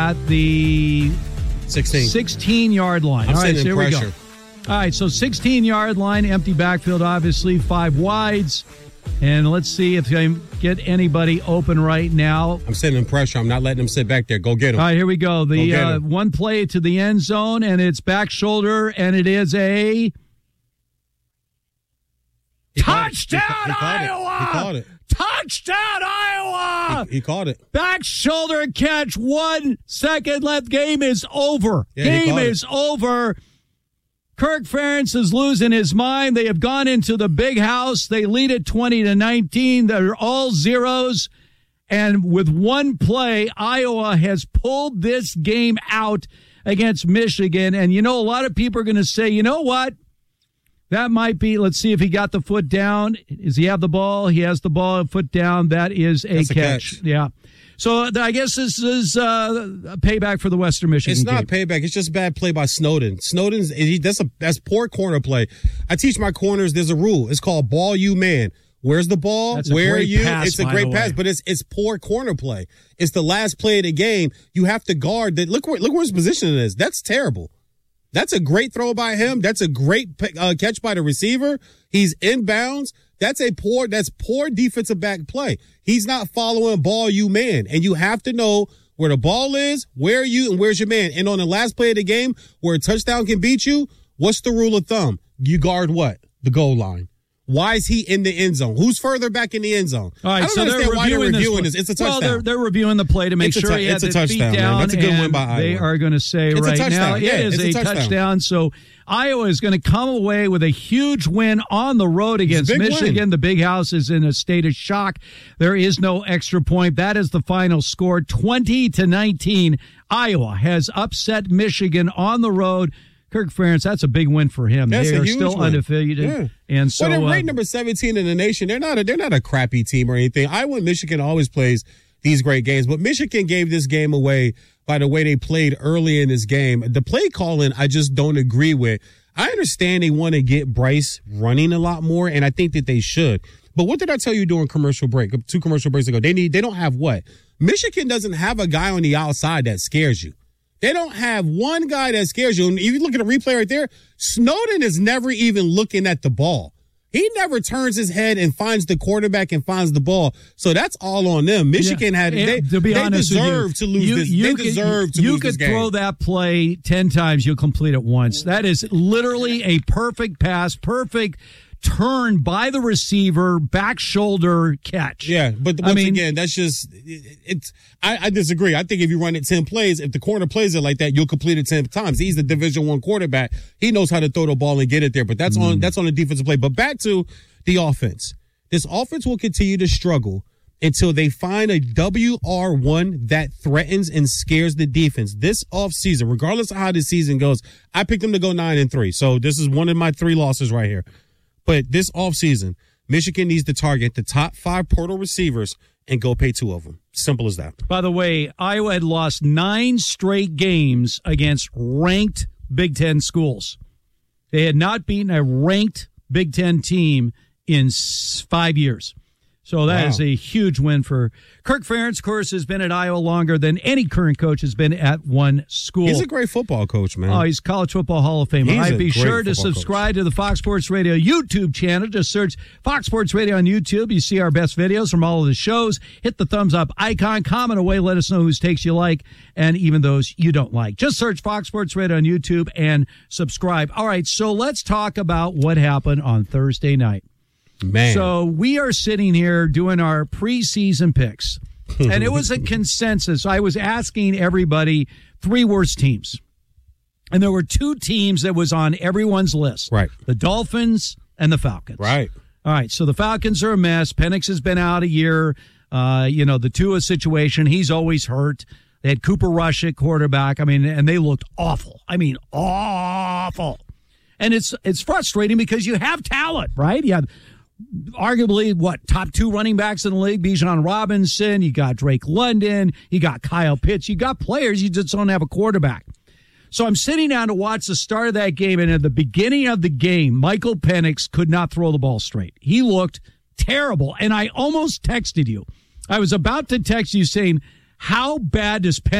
at the 16-yard line. I'm All right, so here pressure. we go. All right, so 16-yard line, empty backfield, obviously, 5 wides. And let's see if I can get anybody open right now. I'm sending pressure. I'm not letting them sit back there. Go get him. All right, here we go. The one play to the end zone, and it's back shoulder, and it is a touchdown, Iowa! He caught it. Touchdown, Iowa! He caught it. Back shoulder catch, 1 second left. Game is over. Yeah, Game is over. Kirk Ferentz is losing his mind. They have gone into the big house. They lead it 20-19. They're all zeros. And with one play, Iowa has pulled this game out against Michigan. And, a lot of people are going to say, you know what? That might be, let's see if he got the foot down. Does he have the ball? He has the ball, foot down. That is a catch. Yeah. So I guess this is a payback for the Western Michigan It's not game. payback. It's just bad play by Snowden. That's poor corner play. I teach my corners, there's a rule. It's called ball you man. Where's the ball? Where are you? It's a great pass, but it's poor corner play. It's the last play of the game. You have to guard that. Look where his position is. That's terrible. That's a great throw by him. That's a great catch by the receiver. He's inbounds. That's poor defensive back play. He's not following ball you man. And you have to know where the ball is, where are you, and where's your man. And on the last play of the game where a touchdown can beat you, what's the rule of thumb? You guard what? The goal line. Why is he in the end zone? Who's further back in the end zone? All right, I don't understand why they're reviewing this. It's a touchdown. Well, they're reviewing the play to make sure he had the feet down. Man. That's a good win by Iowa. They are going to say right now it is a touchdown. So Iowa is going to come away with a huge win on the road against Michigan. Win. The Big House is in a state of shock. There is no extra point. That is the final score, 20-19. Iowa has upset Michigan on the road. Kirk Ferentz, that's a big win for him. That's they are still undefeated. Yeah. And so they're ranked number 17 in the nation. They're not a crappy team or anything. Iowa and Michigan always plays these great games, but Michigan gave this game away by the way they played early in this game. The play calling, I just don't agree with. I understand they want to get Bryce running a lot more, and I think that they should. But what did I tell you during commercial break, 2 commercial breaks ago? They don't have what? Michigan doesn't have a guy on the outside that scares you. They don't have one guy that scares you. And if you look at the replay right there, Snowden is never even looking at the ball. He never turns his head and finds the quarterback and finds the ball. So that's all on them. Michigan they deserve to lose this. They deserve to lose this game. You could throw that play 10 times, you'll complete it once. That is literally a perfect pass, perfect turn by the receiver, back shoulder catch. Yeah, but once again, that's just I disagree. I think if you run it 10 plays, if the corner plays it like that, you'll complete it 10 times. He's the Division I quarterback. He knows how to throw the ball and get it there. But that's on the defensive play. But back to the offense. This offense will continue to struggle until they find a WR1 that threatens and scares the defense. This offseason, regardless of how the season goes, I picked them to go 9-3. So this is one of my 3 losses right here. But this offseason, Michigan needs to target the top 5 portal receivers and go pay 2 of them. Simple as that. By the way, Iowa had lost 9 straight games against ranked Big Ten schools. They had not beaten a ranked Big Ten team in 5 years. So that is a huge win for Kirk Ferentz. Of course, has been at Iowa longer than any current coach has been at one school. He's a great football coach, man. Oh, he's College Football Hall of Famer. All right, be sure to subscribe to the Fox Sports Radio YouTube channel. Just search Fox Sports Radio on YouTube. You see our best videos from all of the shows. Hit the thumbs up icon. Comment away. Let us know whose takes you like and even those you don't like. Just search Fox Sports Radio on YouTube and subscribe. All right, so let's talk about what happened on Thursday night. Man. So we are sitting here doing our preseason picks, and it was a consensus. I was asking everybody 3 worst teams, and there were 2 teams that was on everyone's list. Right. The Dolphins and the Falcons. Right. All right, so the Falcons are a mess. Penix has been out a year. The Tua situation, he's always hurt. They had Cooper Rush at quarterback. And they looked awful. Awful. And it's frustrating because you have talent, right? You have arguably, top 2 running backs in the league, Bijan Robinson, you got Drake London, you got Kyle Pitts, you got players, you just don't have a quarterback. So I'm sitting down to watch the start of that game, and at the beginning of the game, Michael Penix could not throw the ball straight. He looked terrible, and I almost texted you. I was about to text you saying, how bad does Penix